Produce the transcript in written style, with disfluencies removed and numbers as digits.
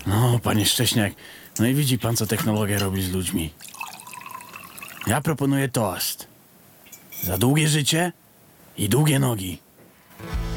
No, panie Szcześniak, no i widzi pan, co technologia robi z ludźmi. Ja proponuję toast. Za długie życie i długie nogi.